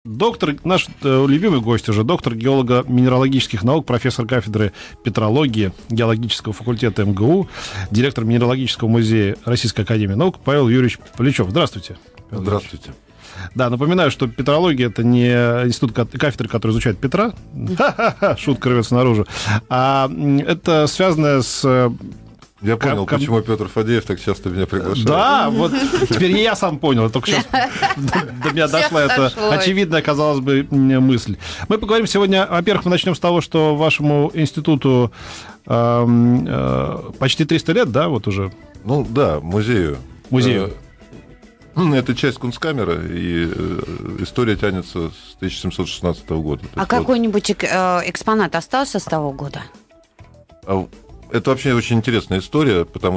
Доктор, наш любимый гость уже, доктор геолого-минералогических наук, профессор кафедры петрологии геологического факультета МГУ, директор Минералогического музея Российской академии наук Павел Юрьевич Полячев. Здравствуйте. Здравствуйте. Да, напоминаю, что петрология — это не институт кафедры, который изучает Петра, шутка рвется наружу, а это связано с... Я понял, почему Петр Фадеев так часто меня приглашает. Да, вот теперь не я сам понял, только сейчас до меня дошла эта очевидная, казалось бы, мысль. Мы поговорим сегодня, во-первых, мы начнем с того, что вашему институту почти 300 лет, да, вот уже? Ну да, музею. Музею. Это часть Кунсткамеры, и история тянется с 1716 года. А какой-нибудь экспонат остался с того года? Это вообще очень интересная история, потому